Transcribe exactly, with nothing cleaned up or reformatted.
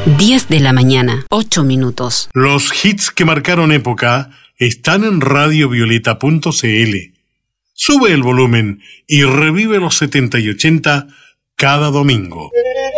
diez de la mañana, ocho minutos. Los hits que marcaron época están en radio violeta punto c l. Sube el volumen y revive los setenta y ochenta cada domingo.